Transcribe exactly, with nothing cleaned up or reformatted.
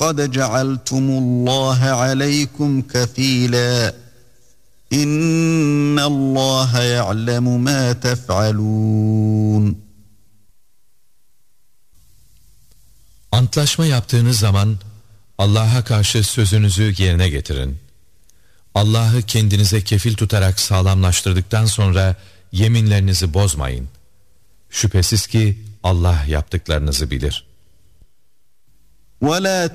قَدْ جَعَلْتُمُ اللّٰهَ عَلَيْكُمْ كَف۪يلًا اِنَّ اللّٰهَ يَعْلَمُ مَا تَفْعَلُونَ. Antlaşma yaptığınız zaman Allah'a karşı sözünüzü yerine getirin. Allah'ı kendinize kefil tutarak sağlamlaştırdıktan sonra yeminlerinizi bozmayın. Şüphesiz ki Allah yaptıklarınızı bilir. وَلَا